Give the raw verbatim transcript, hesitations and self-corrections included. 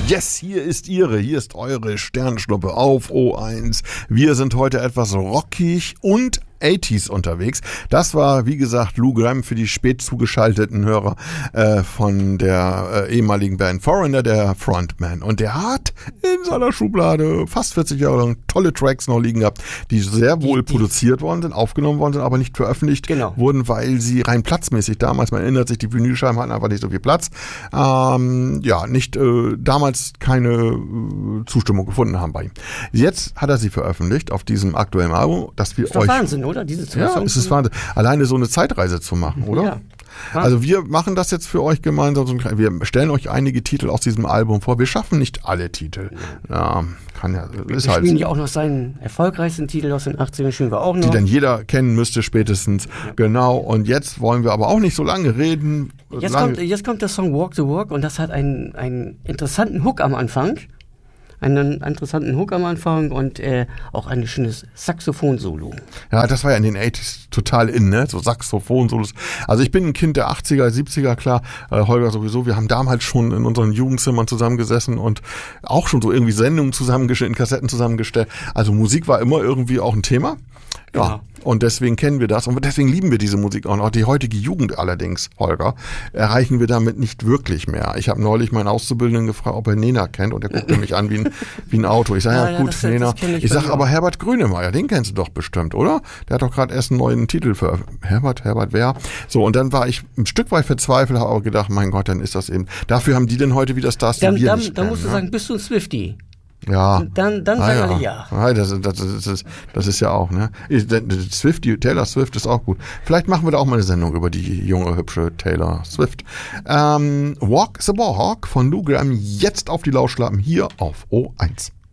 Yes, hier ist Ihre, hier ist eure Sternschnuppe auf O eins. Wir sind heute etwas rockig und achtziger unterwegs. Das war, wie gesagt, Lou Gramm für die spät zugeschalteten Hörer äh, von der äh, ehemaligen Band Foreigner, der Frontman. Und der hat in seiner Schublade fast vierzig Jahre lang tolle Tracks noch liegen gehabt, die sehr wohl die, die produziert worden sind, aufgenommen worden sind, aber nicht veröffentlicht genau. wurden, weil sie rein platzmäßig damals, man erinnert sich, die Vinylscheiben hatten einfach nicht so viel Platz, ähm, ja, nicht äh, damals keine äh, Zustimmung gefunden haben bei ihm. Jetzt hat er sie veröffentlicht auf diesem aktuellen Album, dass wir ist doch euch... Wahnsinn, oder? Diese zwei ja, Songs es ist Wahnsinn. Alleine so eine Zeitreise zu machen, oder? Ja. Also wir machen das jetzt für euch gemeinsam. Wir stellen euch einige Titel aus diesem Album vor. Wir schaffen nicht alle Titel. Ja, kann ja. Wir ist spielen halt ja auch noch seinen erfolgreichsten Titel aus den achtzigern, spielen wir auch noch. Die dann jeder kennen müsste spätestens. Ja. Genau. Und jetzt wollen wir aber auch nicht so lange reden. Jetzt, lange kommt, jetzt kommt der Song Walk the Walk und das hat einen, einen interessanten Hook am Anfang. Einen interessanten Hook am Anfang und äh, auch ein schönes Saxophon-Solo. Ja, das war ja in den achtziger total in, ne? So Saxophon-Solos. Also ich bin ein Kind der achtziger, siebziger, klar. Äh, Holger sowieso. Wir haben damals schon in unseren Jugendzimmern zusammengesessen und auch schon so irgendwie Sendungen zusammengestellt, Kassetten zusammengestellt. Also Musik war immer irgendwie auch ein Thema. Ja. ja. Und deswegen kennen wir das und deswegen lieben wir diese Musik auch noch. Die heutige Jugend allerdings, Holger, erreichen wir damit nicht wirklich mehr. Ich habe neulich meinen Auszubildenden gefragt, ob er Nena kennt und er guckte mich an wie ein, wie ein Auto. Ich sage, ja, ja gut, das, Nena. Das ich ich sage, aber Herbert Grönemeyer, den kennst du doch bestimmt, oder? Der hat doch gerade erst einen neuen Titel für Herbert, Herbert wer? So, und dann war ich ein Stück weit verzweifelt, habe aber gedacht, mein Gott, dann ist das eben. Dafür haben die denn heute wieder Stars, die dann, wir dann, nicht dann kennen, musst du ne? sagen, bist du ein Swiftie? Ja. Dann, dann ah, sagen ja. alle ja. Ah, das, das, das, ist, das ist ja auch, ne? Swift, Taylor Swift ist auch gut. Vielleicht machen wir da auch mal eine Sendung über die junge, hübsche Taylor Swift. Ähm, Walk the Walk von Lou Gramm jetzt auf die Lauschlappen hier auf O eins.